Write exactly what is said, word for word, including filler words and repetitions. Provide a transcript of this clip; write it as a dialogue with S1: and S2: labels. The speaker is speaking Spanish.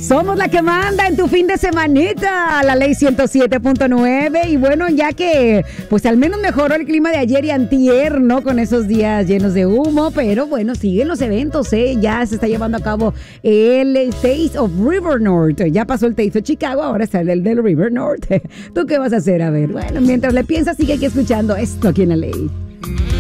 S1: Somos la que manda en tu fin de semanita, la ley ciento siete punto nueve. Y bueno, ya que pues al menos mejoró el clima de ayer y antier, ¿no? Con esos días llenos de humo, pero bueno, siguen los eventos, ¿eh? Ya se está llevando a cabo el Taste of River North. Ya pasó el Taste of Chicago, ahora está el del River North. ¿Tú qué vas a hacer? A ver, bueno, mientras le piensas, sigue aquí escuchando esto aquí en la ley.